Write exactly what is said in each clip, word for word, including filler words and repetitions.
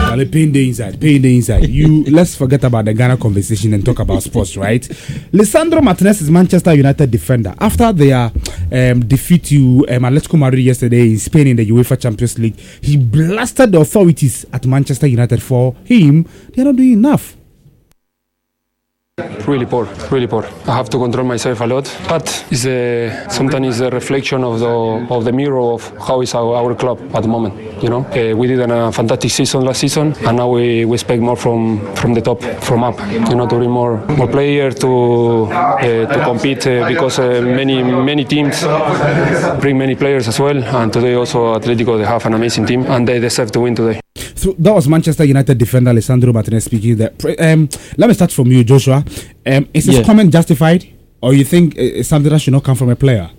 Well, pain the inside, pain the inside. You let's forget about the Ghana conversation and talk about sports, right? Lisandro Martinez is Manchester United defender. After their um, defeat to um, Atletico Madrid yesterday in Spain in the UEFA Champions League, he blasted the authorities at Manchester United. For him, they are not doing enough. Really poor, really poor. I have to control myself a lot, but it's a, sometimes it's a reflection of the of the mirror of how is our, our club at the moment. You know, uh, we did a fantastic season last season, and now we, we expect more from, from the top, from up. You know, to bring more more players to uh, to compete uh, because uh, many many teams bring many players as well, and today also Atletico, they have an amazing team and they deserve to win today. So that was Manchester United defender Lisandro Martinez speaking there. Um, let me start from you, Joshua. Um, is his yeah. comment justified, or you think it's something that should not come from a player?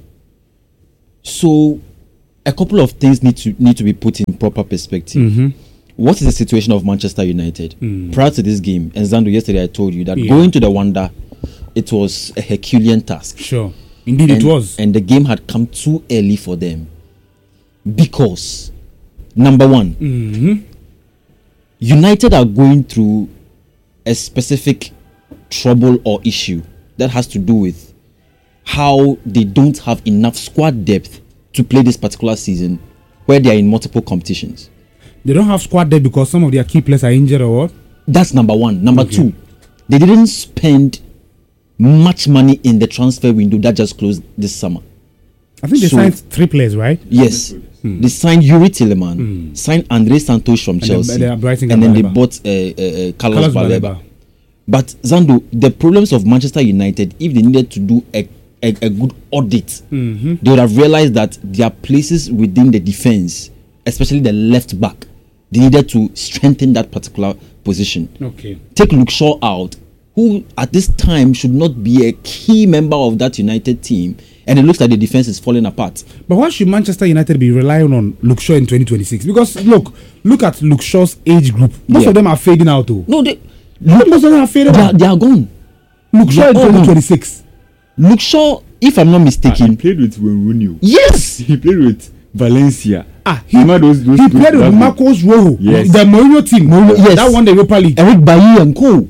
So, a couple of things need to need to be put in proper perspective. Mm-hmm. What is the situation of Manchester United mm. prior to this game? And Zando, yesterday I told you that yeah. going to the Wanda, it was a Herculean task. Sure, indeed and, it was. And the game had come too early for them because, number one. Mm-hmm. United are going through a specific trouble or issue that has to do with how they don't have enough squad depth to play this particular season where they are in multiple competitions. They don't have squad depth because some of their key players are injured or what? That's number one. Number okay. two, they didn't spend much money in the transfer window that just closed this summer. I think they so, signed three players, right? Yes. Hmm. They signed Yuri Tilleman, hmm. signed Andre Santos from and Chelsea, they, they and then they bought uh, uh, uh, Carlos, Carlos Baleba. Baleba. But Zando, the problems of Manchester United, if they needed to do a, a, a good audit, mm-hmm. they would have realized that there are places within the defense, especially the left back, they needed to strengthen that particular position. Okay. Take Luke Shaw out, who at this time should not be a key member of that United team. And it looks like the defense is falling apart. But why should Manchester United be relying on Luke Shaw in twenty twenty-six? Because look, look at Luke Shaw's age group. Most yeah. of them are fading out too. No, they, look, most of them are fading they out. Are, they are gone. Luke Shaw in twenty twenty-six. Luke Shaw, if I'm not mistaken, ah, he played with Mourinho. Yes, he played with Valencia. Ah, he, those, those he played with Marcos Rojo. Yes, the Mourinho team. Mourinho, yes, that won the Europa League. Eric Bailly and co.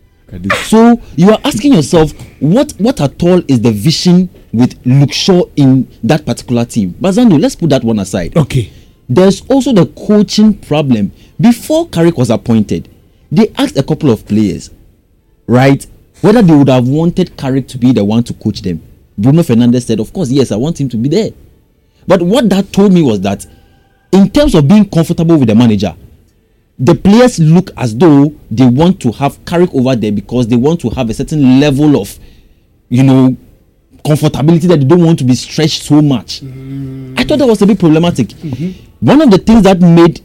So you are asking yourself, what what at all is the vision with Luke Shaw in that particular team? But Zando, let's put that one aside. Okay. There's also the coaching problem. Before Carrick was appointed, they asked a couple of players, right, whether they would have wanted Carrick to be the one to coach them. Bruno Fernandes said, of course, yes, I want him to be there. But what that told me was that in terms of being comfortable with the manager, the players look as though they want to have Carrick over there because they want to have a certain level of, you know, comfortability that they don't want to be stretched so much. Mm. I thought that was a bit problematic. Mm-hmm. One of the things that made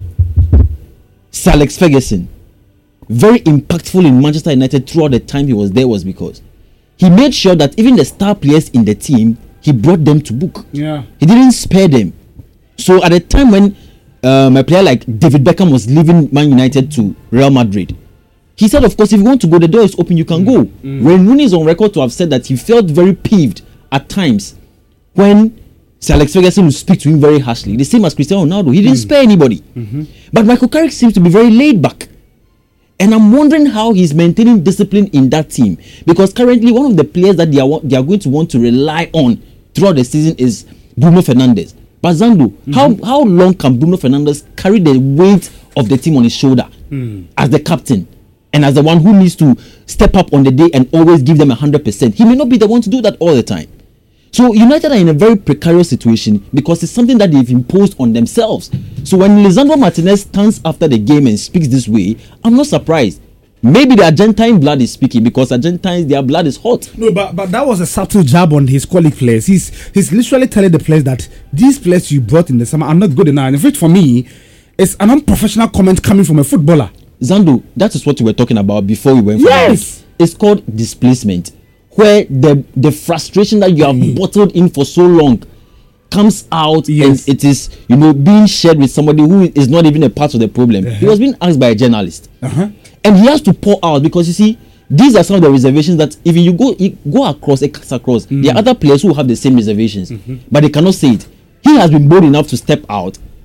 Sir Alex Ferguson very impactful in Manchester United throughout the time he was there was because he made sure that even the star players in the team, he brought them to book. Yeah. He didn't spare them. So at a time when Um, a player like David Beckham was leaving Man United to Real Madrid, he said, of course, if you want to go, the door is open, you can go. Mm. Wayne Rooney is on record to have said that he felt very peeved at times when Sir Alex Ferguson would speak to him very harshly. The same as Cristiano Ronaldo. He didn't mm. spare anybody. Mm-hmm. But Michael Carrick seems to be very laid back. And I'm wondering how he's maintaining discipline in that team. Because currently, one of the players that they are, they are going to want to rely on throughout the season is Bruno Fernandes. But Zando, mm-hmm. how, how long can Bruno Fernandes carry the weight of the team on his shoulder mm. as the captain and as the one who needs to step up on the day and always give them one hundred percent? He may not be the one to do that all the time. So United are in a very precarious situation because it's something that they've imposed on themselves. So when Lisandro Martinez stands after the game and speaks this way, I'm not surprised. Maybe the Argentine blood is speaking because Argentines, their blood is hot. No, but but that was a subtle jab on his colleague players. He's he's literally telling the players that these players you brought in the summer are not good enough. And in fact, for me, it's an unprofessional comment coming from a footballer. Zando, that is what we were talking about before we went. Yes, for it's called displacement, where the the frustration that you have mm. bottled in for so long comes out, yes. and it is, you know, being shared with somebody who is not even a part of the problem. Uh-huh. He was being asked by a journalist. Uh-huh. And he has to pour out because you see, these are some of the reservations that if you go you go across, it cuts across. Mm. There are other players who have the same reservations, mm-hmm. but they cannot say it. He has been bold enough to step out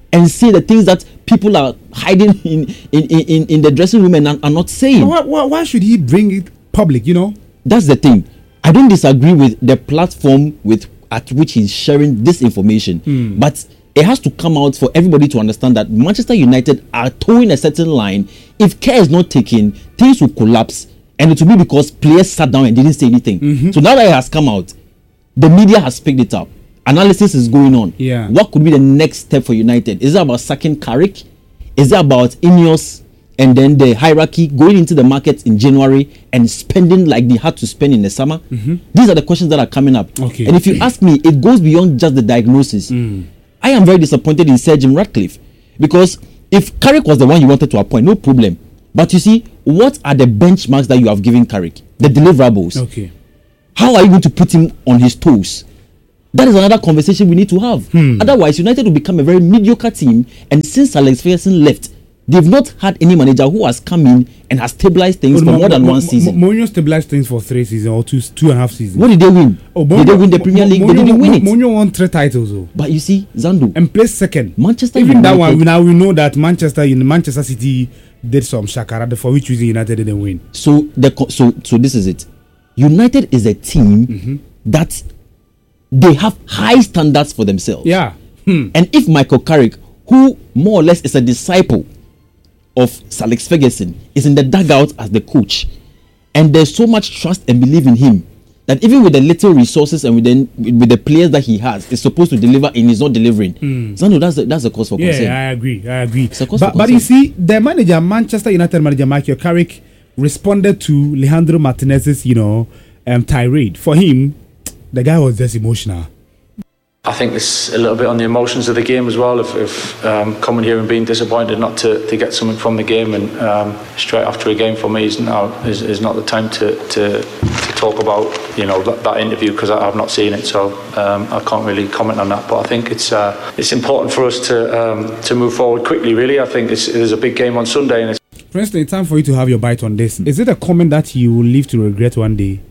and say the things that people are hiding in in, in, in the dressing room and are, are not saying. Why, why, why should he bring it public, you know? That's the thing. I don't disagree with the platform with at which he's sharing this information, mm. but it has to come out for everybody to understand that Manchester United are towing a certain line. If care is not taken, things will collapse, and it will be because players sat down and didn't say anything. Mm-hmm. So now that it has come out, the media has picked it up. Analysis is going on. Yeah. What could be the next step for United? Is it about sacking Carrick? Is it about Ineos and then the hierarchy going into the market in January and spending like they had to spend in the summer? Mm-hmm. These are the questions that are coming up. Okay. And if you ask me, it goes beyond just the diagnosis. Mm. I am very disappointed in Sir Jim Ratcliffe, because if Carrick was the one you wanted to appoint, no problem. But you see, what are the benchmarks that you have given Carrick? The deliverables. Okay. How are you going to put him on his toes? That is another conversation we need to have. Hmm. Otherwise, United will become a very mediocre team. And since Alex Ferguson left, they've not had any manager who has come in and has stabilized things Well, for Mo- more than Mo- one Mo- season. Mourinho stabilized things for three seasons or two, two and a half seasons. What did they win? Oh, did they win the Premier League? They didn't win it. Mourinho won three titles, though, But you see, Zando, and placed second. Manchester Even United, that one, now we know that Manchester in Manchester City did some shakara for which reason United didn't win. So the co- so so this is it. United is a team Mm-hmm. that they have high standards for themselves. Yeah. Hmm. And if Michael Carrick, who more or less is a disciple of Sir Alex Ferguson, is in the dugout as the coach, and there's so much trust and belief in him that even with the little resources and with the, with the players that he has, is supposed to deliver and he's not delivering. Hmm. Zando, that's a, that's a cause for Yeah, concern. I agree. I agree. It's a cause But, for but you concern. see, the manager, Manchester United manager Michael Carrick, responded to Leandro Martinez's, you know, um, tirade. For him, the guy was just emotional. I think it's a little bit on the emotions of the game as well. If, if um, coming here and being disappointed not to, to get something from the game, and um, straight after a game for me is now is, is not the time to, to, to talk about you know that, that interview, because I have not seen it, so um, I can't really comment on that. But I think it's uh, it's important for us to um, to move forward quickly. Really, I think it's, there's a big game on Sunday, and it's. For instance, it's time for you to have your bite on this. Is it a comment that you will live to regret one day?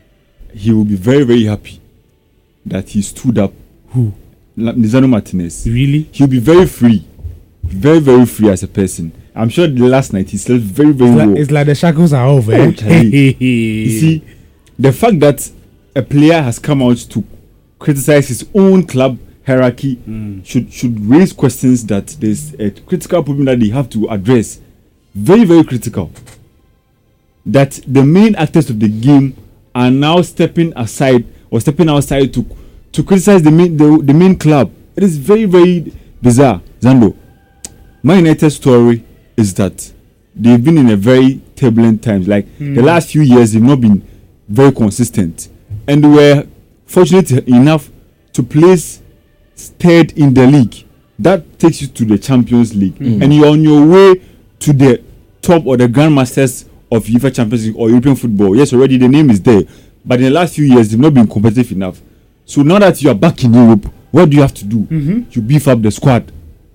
He will be very, very happy that he stood up. Who? Lisandro Martinez. Really? He'll be very free. Very, very free as a person. I'm sure the last night he slept very, very It's well. like, it's like the shackles are off, eh? Oh, Charlie. You see, the fact that a player has come out to criticize his own club hierarchy Mm. should should raise questions that there's a critical problem that they have to address. Very, very critical. That the main actors of the game are now stepping aside or stepping outside to to criticize the main the, the main club. It is very, very bizarre. Zando, my United story is that they've been in a very turbulent times. Like Mm. the last few years, they've not been very consistent, and they were fortunate enough to place third in the league. That takes you to the Champions League, Mm. and you're on your way to the top or the Grandmasters of UEFA Champions League or European football. Yes, already the name is there, but in the last few years, they've not been competitive enough. So now that you are back in Europe, what do you have to do? Mm-hmm. You beef up the squad,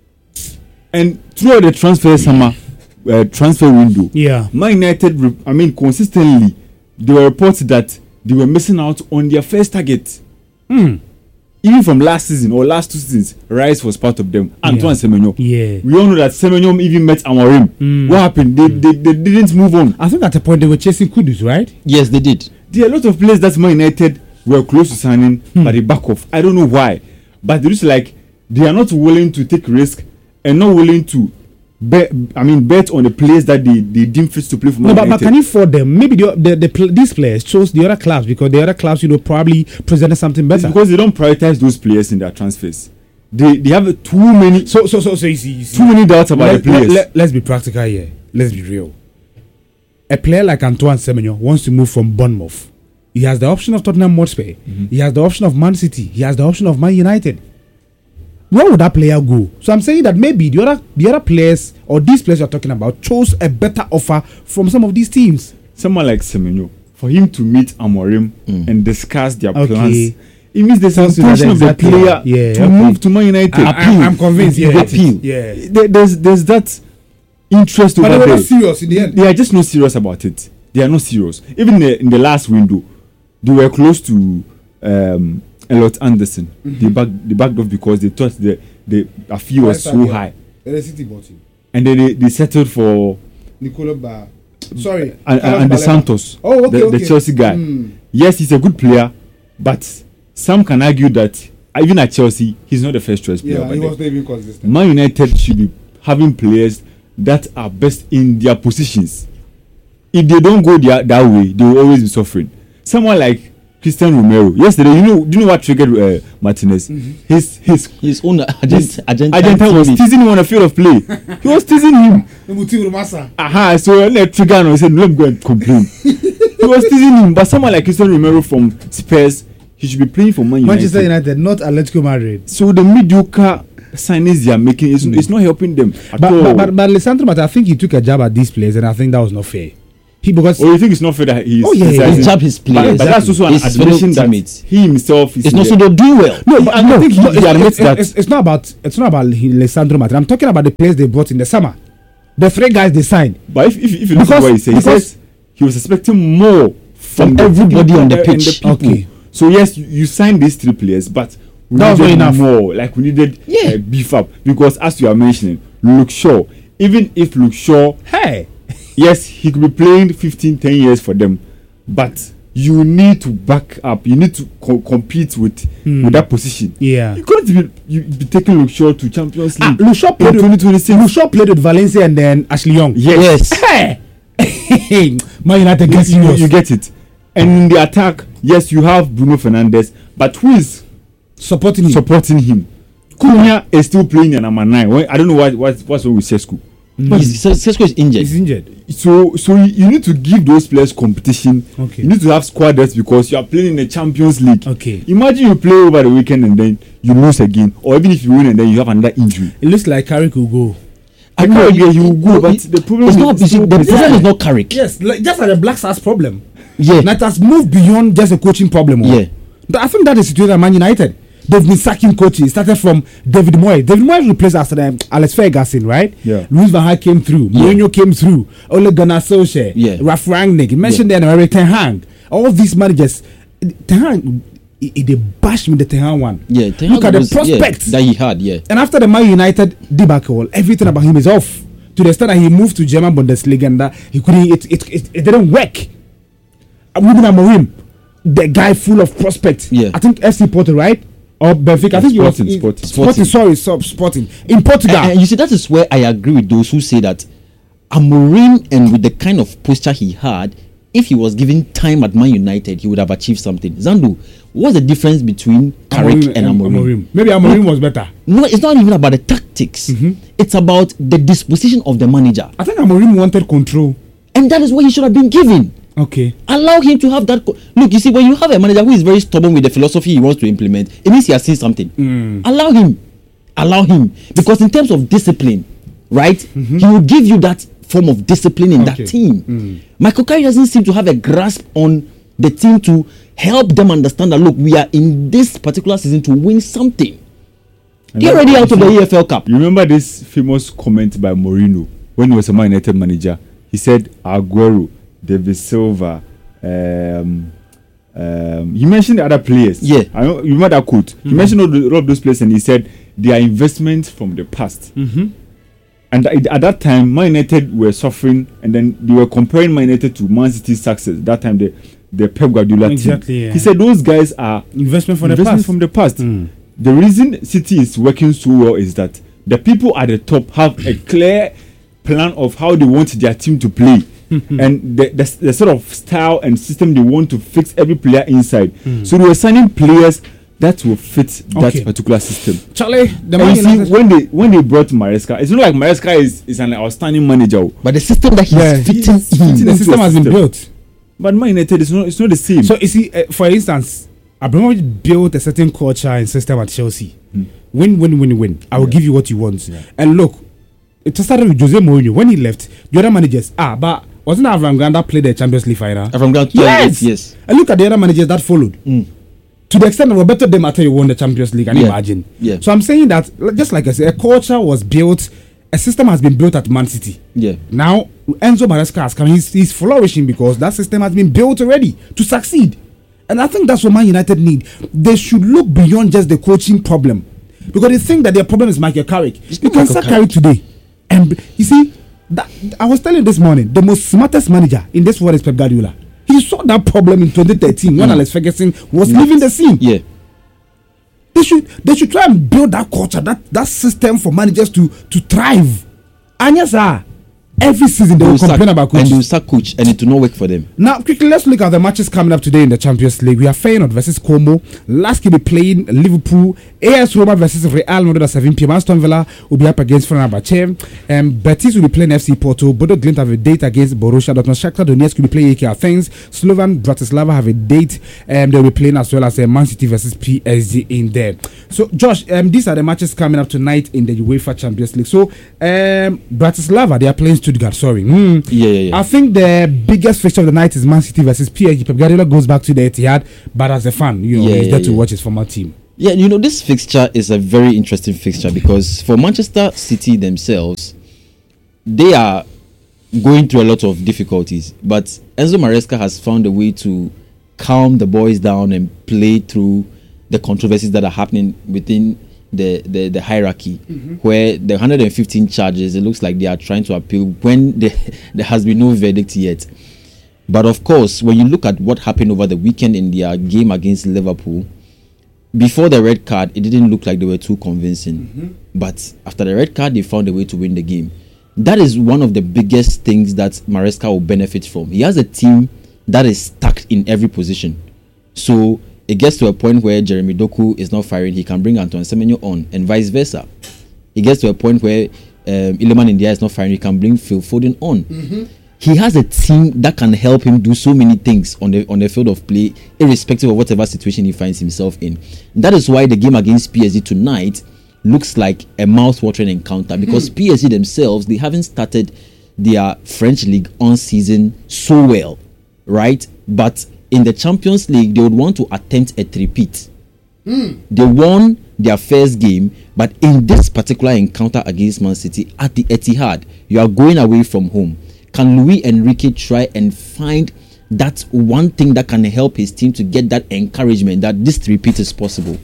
and throughout the transfer summer uh, transfer window, Yeah. Man United, re- I mean, consistently, there were reports that they were missing out on their first target. Hmm. Even from last season or last two seasons, Rice was part of them. Antoine Semenyo. Yeah. We all know that Semenyo even met Amorim. Mm. What happened? They, they, they didn't move on. I think at a point they were chasing Kudus, right? Yes, they did. There are a lot of players that Man United were close to signing, Hmm. but they back off. I don't know why. But it's like they are not willing to take risk and not willing to bet, I mean, bet on the players that they, they deem fit to play for No, Man but, but United. can you afford them? Maybe the, the, the pl- these players chose the other clubs because the other clubs, you know, probably presented something It's better. because they don't prioritize those players in their transfers. They they have too many So, so, so, so you see, you see too many doubts about let, the players. Let, let, us be practical here. Let's be real. A player like Antoine Semenyo wants to move from Bournemouth. He has the option of Tottenham Hotspur. Mm-hmm. He has the option of Man City. He has the option of Man United. Where would that player go? So I'm saying that maybe the other the other players or these players you're talking about chose a better offer from some of these teams. Someone like Semenyo, for him to meet Amorim Mm. and discuss their Okay. plans, it means there's an Sounds like intention of the exactly- player yeah, to okay. move to Man United. I, I, I'm convinced. Yeah, Appeal. yeah. There- there's there's that interest But they over were there. not serious in the end. They are just not serious about it. They are not serious. Even in the, in the last window, they were close to um, Elliot Anderson. Mm-hmm. They back they backed off because they thought the the a fee was so high. The City bought him. And then they, they settled for Nicola Ba. Sorry, and, and the Santos. Oh, okay, the, okay. the Chelsea guy. Mm. Yes, he's a good player, but some can argue that even at Chelsea, he's not the first choice player. Yeah, he was not even consistent. Man United should be having players that are best in their positions. If they don't go their, that way, they will always be suffering. Someone like Christian Romero. Yesterday, you know, do you know what triggered uh, Martinez? Mm-hmm. His his his own agent, agent, Argentina was teasing him on the field of play. He was teasing him. Aha, so let trigger and said, let me go and complain. He was teasing him, but someone like Christian Romero from Spurs, he should be playing for Man United. Manchester United, not Atletico Madrid. So the mediocre signings they are making is mm. it's not helping them at but, all. But, but, but Lisandro Martinez, I think he took a jab at these players, and I think that was not fair. He because oh, you think it's not fair that he's oh yeah, he jabbed his players, but, but that's also an his admission that he himself is. It's not so they're doing well. No, but no, I think he, no, he admits that it's, it's not about it's not about Lisandro Martinez. I'm talking about the players they brought in the summer, the three guys they signed. But if if, if you listen to what he says, he says he was expecting more from, from everybody on the pitch. The okay, so yes, you, you signed these three players, but we that needed enough. more. Like we needed yeah. uh, beef up because as you are mentioning, Luke Shaw. Even if Luke Shaw, hey. yes, he could be playing fifteen, ten years for them, but you need to back up. You need to co- compete with hmm. with that position. Yeah, you couldn't be, you be taking Luke Shaw to Champions League. Ah, Luke Shaw played twenty twenty-six. Luke Shaw played with Valencia and then Ashley Young. Yes, yes. Hey, Man United gets you, you, you get it. And in the attack, yes, you have Bruno Fernandes, but who is supporting him? Supporting him. Cunha is still playing in number nine. I don't know what what what's wrong with Sesko. Mm. Sesko is injured. He's injured. So, so you, you need to give those players competition. Okay. You need to have squad depth because you are playing in the Champions League. Okay. Imagine you play over the weekend and then you lose again, or even if you win and then you have another injury. It looks like Carrick will go. I know yeah, he will go, but the problem is not. Is the problem yeah. is not Carrick. Yes, like, just like the Black Stars problem. Yeah. That has moved beyond just a coaching problem. Yeah. I think that is the situation at Man United. They've been sacking coaches. It started from David Moyes. David Moyes replaced after them Alex Ferguson, right? Yeah. Louis van Gaal came through. Yeah. Mourinho came through. Ole Gunnar Solskjaer. Yeah. Ralf Rangnick. You mentioned yeah. there, Ten Hag. All these managers. Ten Hag, they bashed me the Ten Hag one. Yeah. Ten Hag Look at was, the prospects yeah, that he had. Yeah. And after the Man United debacle, everything about him is off. To the extent that he moved to German Bundesliga and that he couldn't. It it it, it didn't work. Ruben Amorim, the guy full of prospects. Yeah. I think F C Porto, right? Or Benfica. I think Sporting, he was Sporting. Sporting. Sorry, so Sporting in Portugal. And, and you see, that is where I agree with those who say that Amorim, and with the kind of posture he had, if he was given time at Man United, he would have achieved something. Zandu, what's the difference between Carrick Amorim and Amorim? Amorim? Maybe Amorim was better. No, it's not even about the tactics. Mm-hmm. It's about the disposition of the manager. I think Amorim wanted control, and that is what he should have been given. Okay. Allow him to have that. Co- Look, you see, when you have a manager who is very stubborn with the philosophy he wants to implement, it means he has seen something. Mm. Allow him. Allow him. Because in terms of discipline, right, mm-hmm. he will give you that form of discipline in okay. that team. Mm. Michael Carrick doesn't seem to have a grasp on the team to help them understand that, look, we are in this particular season to win something. And they're already out of the E F L Cup. You remember this famous comment by Mourinho when he was a Man United manager? He said, Aguero, David Silva, um, um, he mentioned the other players. Yeah. I know, you remember that quote? Mm-hmm. He mentioned all, the, all of those players and he said they are investments from the past. Mm-hmm. And at, at that time, Man United were suffering and then they were comparing Man United to Man City's success. That time, the, the Pep Guardiola exactly, team. Yeah. He said those guys are investment from investment the past. From the past. Mm. The reason City is working so well is that the people at the top have a clear plan of how they want their team to play. And the, the, the sort of style and system they want to fix every player inside. Mm. So they were signing players that will fit that okay. particular system. Charlie, the and you see, when they when they brought Maresca, it's not like Maresca is, is an outstanding manager. But the system that he's yeah, fitting, he's fitting the system has been built. But Man United is not it's not the same. So you see, uh, for instance, Abramovich built a certain culture and system at Chelsea. Mm. Win, win, win, win. I will yeah. give you what you want. Yeah. And look, it started with Jose Mourinho. When he left, the other managers, ah, but wasn't Avram Grant that played the Champions League final? Avram Grant, yes, yes. And look at the other managers that followed. Mm. To the extent that Roberto Di Matteo won the Champions League, and yeah. imagine. Yeah. So I'm saying that, just like I said, a culture was built, a system has been built at Man City. Yeah. Now Enzo Maresca has come. He's, he's flourishing because that system has been built already to succeed. And I think that's what Man United need. They should look beyond just the coaching problem. Because they think that their problem is Michael Carrick. You can sack Carrick today. And you see, that, I was telling you this morning, the most smartest manager in this world is Pep Guardiola. He saw that problem in twenty thirteen when mm. Alex Ferguson was yes. leaving the scene. Yeah. They should they should try and build that culture, that, that system for managers to, to thrive. And yes, sir, every season they, they will complain sack, about coaches. And they will sack coach and it will not work for them. Now, quickly, let's look at the matches coming up today in the Champions League. We have Feyenoord versus Como. Last will be playing Liverpool. A S Roma versus Real Madrid at seven p.m. Aston Villa will be up against Fenerbahce. Um, Betis will be playing F C Porto. Bodo Glimt have a date against Borussia Dortmund. Shakhtar Donetsk will be playing A K Athens. Slovan Bratislava have a date. Um, they will be playing as well as uh, Man City versus P S G in there. So, Josh, um, these are the matches coming up tonight in the UEFA Champions League. So, um, Bratislava, they are playing Stuttgart. Sorry. Mm. Yeah, yeah, yeah. I think the biggest fixture of the night is Man City versus P S G. Pep Guardiola goes back to the Etihad, but as a fan, you know, yeah, he's yeah, there to yeah. watch his former team. Yeah, you know, this fixture is a very interesting fixture because for Manchester City themselves, they are going through a lot of difficulties. But Enzo Maresca has found a way to calm the boys down and play through the controversies that are happening within the, the, the hierarchy, mm-hmm. where the one hundred fifteen charges, it looks like they are trying to appeal when the, there has been no verdict yet. But of course, when you look at what happened over the weekend in their game against Liverpool, before the red card, it didn't look like they were too convincing. Mm-hmm. But after the red card, they found a way to win the game. That is one of the biggest things that Maresca will benefit from. He has a team that is stacked in every position. So it gets to a point where Jeremy Doku is not firing. He can bring Antoine Semenyo on and vice versa. It gets to a point where um, Iliman India is not firing. He can bring Phil Foden on. Mm-hmm. He has a team that can help him do so many things on the on the field of play, irrespective of whatever situation he finds himself in. That is why the game against P S G tonight looks like a mouth-watering encounter, because mm. P S G themselves, they haven't started their French league on season so well, right? But in the Champions League, they would want to attempt a three-peat. Mm. They won their first game, but in this particular encounter against Man City at the Etihad, you are going away from home. Can Luis Enrique try and find that one thing that can help his team to get that encouragement that this repeat is possible?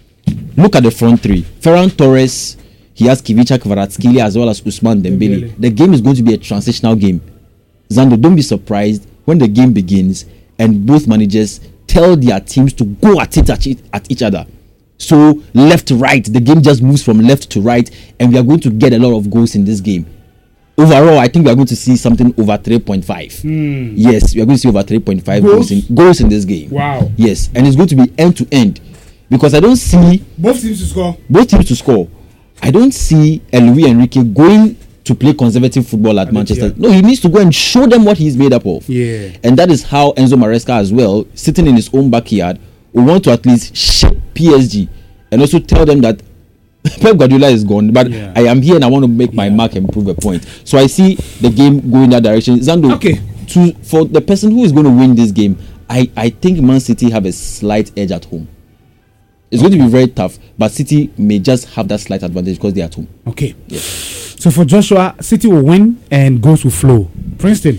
Look at the front three. Ferran Torres, he has Kivica Kvaratskhelia as well as Ousmane Dembele. Dembele. The game is going to be a transitional game. Zando, don't be surprised when the game begins and both managers tell their teams to go at it at, it, at each other. So left to right, the game just moves from left to right, and we are going to get a lot of goals in this game. Overall, I think we are going to see something over three point five. Mm. Yes, we are going to see over three point five goals? Goals, in, goals in this game. Wow. Yes, and it's going to be end to end, because I don't see both teams to score. Both teams to score. I don't see Luis Enrique going to play conservative football at I Manchester. Think, yeah. No, he needs to go and show them what he's made up of. Yeah. And that is how Enzo Maresca as well, sitting in his own backyard, will want to at least shape P S G and also tell them that Pep Guardiola is gone, but yeah. I am here and I want to make my yeah. mark and prove a point. So I see the game going that direction. Zando, okay. to, for the person who is going to win this game, I, I think Man City have a slight edge at home. It's okay. going to be very tough, but City may just have that slight advantage because they're at home. Okay. Yes. So for Joshua, City will win and goals will flow. Princeton.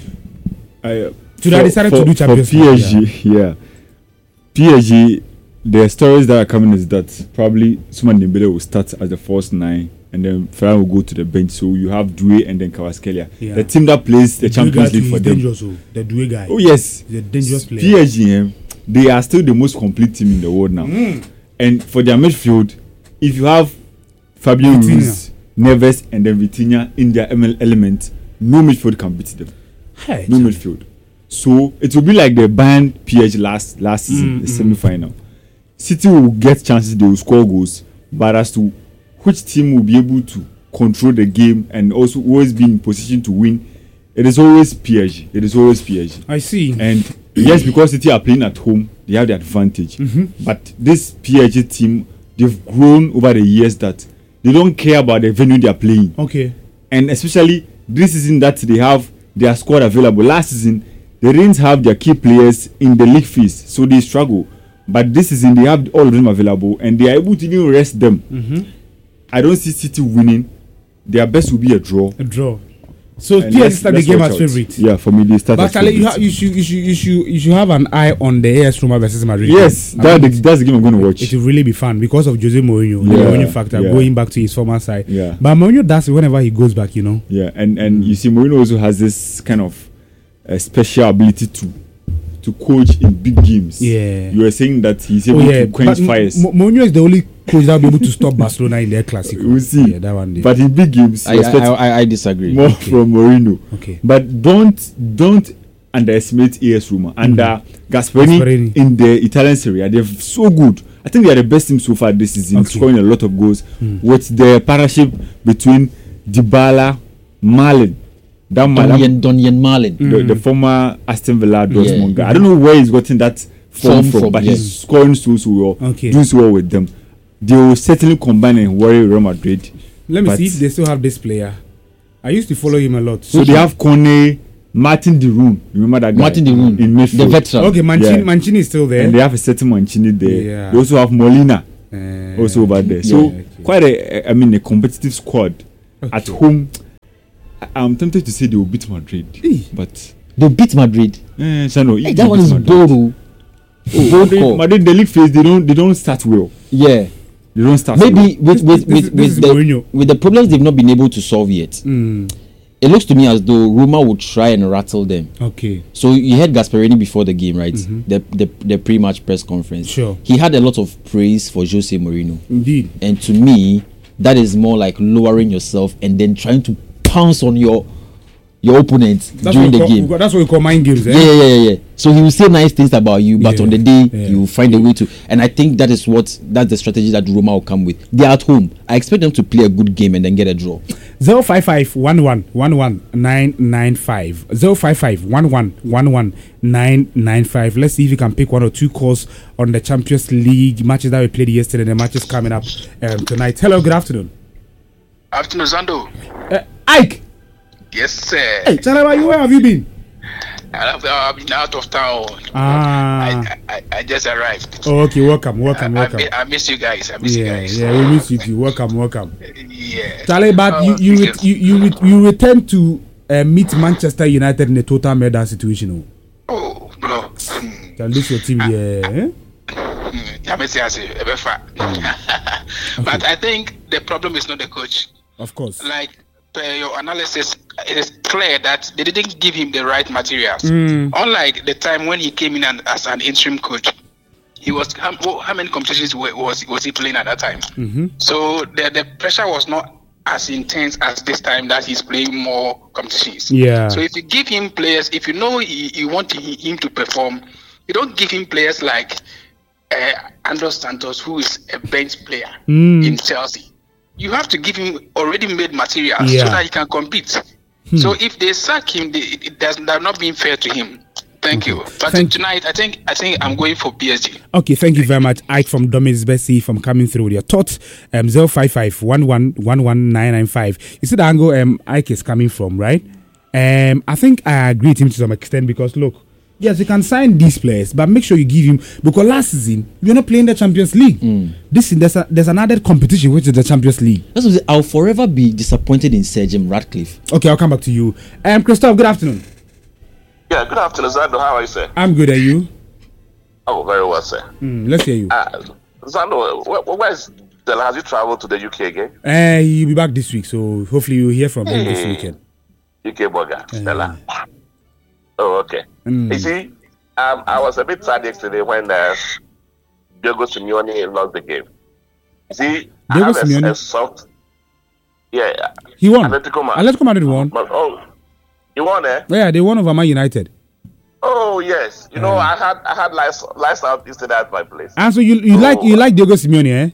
I, uh, Today I decided for, to do Champions League. For P S G, yeah. yeah. P S G, the stories that are coming is that probably Ousmane Dembele will start as the first nine, and then Ferran will go to the bench. So you have Doué and then Kvaratskhelia. Yeah. The team that plays the, the Champions League for them. Also, the Doué guy. Oh yes, he's a dangerous player. P S G, eh, they are still the most complete team in the world now. Mm. And for their midfield, if you have Fabio Ruiz, Neves, and then Vitinha in their M L element, no midfield can beat them. Hey, no midfield. So it will be like the Bayern P S G last last season, mm, the mm. semi-final. City will get chances, they will score goals, but as to which team will be able to control the game and also always be in position to win, it is always P S G. It is always P S G. I see. And yes, because City are playing at home, they have the advantage. Mm-hmm. But this P S G team, they've grown over the years that they don't care about the venue they are playing. Okay. And especially this season that they have their squad available. Last season, they didn't have their key players in the league fees, so they struggle. But this season, they have all of them available, and they are able to even rest them. Mm-hmm. I don't see City winning. Their best will be a draw. A draw. So And P S G let's- start the let's game watch as out. favourite. Yeah, for me they start But as Charlie, you, favourites. ha- you should you should you should you should have an eye on the A S Roma versus Madrid. Yes, I that think the, that's the game I'm going to watch. it will really be fun because of Jose Mourinho, the Yeah, Mourinho factor, yeah. going back to his former side. Yeah. But Mourinho does it whenever he goes back, you know. Yeah, and and you see, Mourinho also has this kind of uh, special ability to to coach in big games. Yeah. You were saying that he's Oh able yeah, to quench but fires. M- Mourinho is the only coach that will be able to stop Barcelona in their classic. We'll see. Yeah, that one. Day. But in big games, I, you expect I, I, I disagree. more Okay. from Mourinho. Okay. But don't don't underestimate A S Roma. And uh, Gasperini, Gasperini. in the Italian Serie A, they're so good. I think they are the best team so far this season, Okay. scoring a lot of goals. With the partnership between Dybala, Malin, that man, that- Donyen, Donyen Marlin. the, the former Aston Villa Dortmund Yeah. guy. I don't know where he's gotten that form, Form from, from, but yeah. he's scoring so so well, Okay. doing so well with them. They will certainly combine and worry Real Madrid. Let me but- see if they still have this player. I used to follow him a lot. So they have Kone, Martin De Roon. Remember that guy? Martin De Roon, in midfield. the veteran. Okay, Mancini, Yeah. Mancini is still there. And they have a certain Mancini there. Yeah. They also have Molina Uh, also over there. yeah. So Okay. quite a, I mean, a competitive squad at Okay. home. I- I'm tempted to say they will beat Madrid, Eh. but They beat Madrid. eh, Shano, Hey, if that they one beat is Madrid- bold. oh. Bold Madrid, call. Madrid, the league phase, they don't they don't start well. Yeah. They don't start well. Maybe with This- with this- with this with is the Mourinho. with the problems they've not been able to solve yet. Mm, It looks to me as though Roma would try and rattle them. okay. So you heard Gasperini before the game, right? The, the the pre-match press conference. Sure. He had a lot of praise for Jose Mourinho, Indeed. and to me, that is more like lowering yourself and then trying to pounce on your your opponent That's during what we the call, game. we call- That's what we call mind games. Eh? Yeah, yeah, yeah, yeah. So he will say nice things about you, but Yeah, on the day yeah. you will find a way to. And I think that is what that's the strategy that Roma will come with. They are at home. I expect them to play a good game and then get a draw. Zero five five one one one one nine nine five zero five five one one one one nine nine five. Let's see if you can pick one or two calls on the Champions League matches that we played yesterday and the matches coming up um, tonight. Hello, good afternoon. Afternoon, Zando. Uh, Ike. Yes, sir. Hey, Chalaba, you where have you been? I have, I've been out of town. Ah. I, I, I just arrived. Oh, okay, welcome, welcome, I, welcome. I, I miss you guys. I miss you Yeah, guys. yeah, we miss you too. Welcome, welcome. Yeah. Charlie, but Uh, you you, re- because- you you re- you return to uh, meet Manchester United in a total murder situation. Oh, bro. Hmm. Charlie, this your team, yeah. eh? Hmm. I miss you, I say, Ebefa. But I think the problem is not the coach. Of course. Like, per your analysis, it is clear that they didn't give him the right materials. Unlike the time when he came in and, as an interim coach, he was how, how many competitions were, was was he playing at that time? So the the pressure was not as intense as this time that he's playing more competitions. Yeah. So if you give him players, if you know you, you want him to perform, you don't give him players like uh, Andros Santos, who is a bench player in Chelsea. You have to give him already made materials Yeah. so that he can compete. So if they sack him, they, it does they're not being fair to him. Thank you. But Thank- tonight, I think I think I'm going for P S G. Okay, thank you very much, Ike from Domis Bessie, from coming through with your thoughts. Um, zero five five one one one one nine nine five. You see the angle um Ike is coming from, right? Um, I think I agree with him to some extent because look, yes, you can sign these players, but make sure you give him because last season you're not playing the Champions League. This is there's a, there's another competition which is the Champions League. That's what I'll forever be disappointed in Sir Jim Ratcliffe. Okay, I'll come back to you. Um, Christoph, good afternoon. Yeah, good afternoon, Zando. How are you, sir? I'm good. Are you? Oh, very well, sir. Mm, let's hear you. Uh, Zando, where, where's the has you traveled to the U K again? Uh, you'll be back this week, so hopefully you'll hear from him this weekend. U K burger, Stella. Oh, okay. Mm. You see, um, I was a bit sad yesterday when uh, Diego Simeone lost the game. You see, I Diego have a, Simeone? a soft. Yeah, He won. Atletico Man. Atletico Madrid won. But, oh, you won, eh? Yeah, they won over Man United. Oh yes. You know, Uh. I had I had lights lights out yesterday at my place. And so you you Oh. like you like Diego Simeone, eh?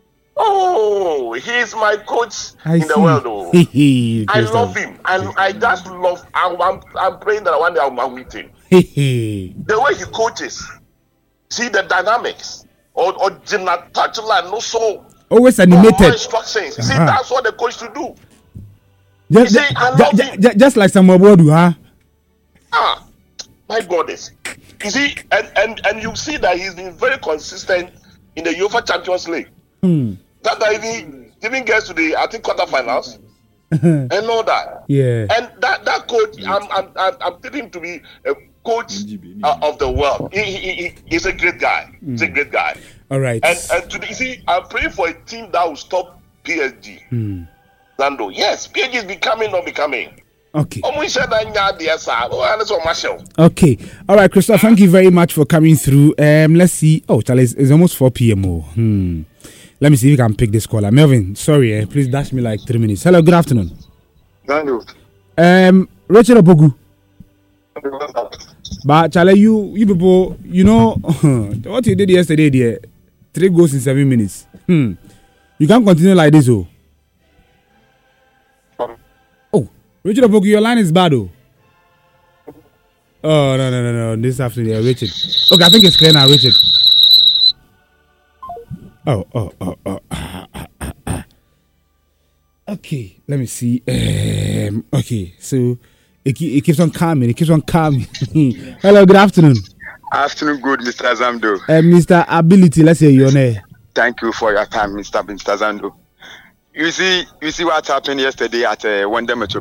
Oh, he's my coach I in see. the world, though. Hey, I love him. I, I just love. I'm, I'm, I'm praying that one day I'll, I'll meet him. Hey, The way he coaches, see the dynamics, or or Gina touchline, no so. always no more animated. instructions. See, Uh-huh. that's what the coach to do. Just, You see, I ju- love ju- him. ju- just like Samuel Boadu, huh? Ah, my goodness. You see, and, and, and you see that he's been very consistent in the UEFA Champions League. Hmm. That guy even, even gets to the, I think, quarterfinals. and all that. Yeah. And that that coach, I'm I'm I'm, I'm taking him to be a coach uh, of the world. He, he, he he's a great guy. Mm. He's a great guy. All right. And and today, you see, I'm praying for a team that will stop P S G. Mm. Zando, yes, P S G is becoming or becoming. Okay. Okay. All right, Christoph, thank you very much for coming through. Um, let's see. Oh, Charlie, it's, it's almost four p.m. Oh. Hmm. Let me see if we can pick this caller. Melvin, sorry, eh, please dash me like three minutes. Hello, good afternoon. Hello. Um, Richard Opoku. But Charlie, you you people, you know what you did yesterday, dear. Three goals in seven minutes. Hmm. You can't continue like this, oh. Oh, Richard Opoku, your line is bad, oh. Oh no no no no! This afternoon, yeah, Richard. Okay, I think it's clear now, Richard. Oh oh oh oh. Ah, ah, ah, ah. Okay, let me see. Um, okay, so it, it keeps on coming. It keeps on coming. Hello, good afternoon. Afternoon, good, Mister Zamdo. Uh, Mister Ability, let's say your name. Thank you for your time, Mister Mister Zamdo. You see, you see what happened yesterday at uh, Wonder Metro.